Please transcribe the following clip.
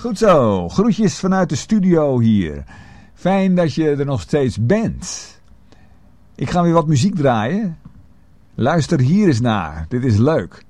Goed zo, groetjes vanuit de studio hier. Fijn dat je er nog steeds bent. Ik ga weer wat muziek draaien. Luister hier eens naar, dit is leuk.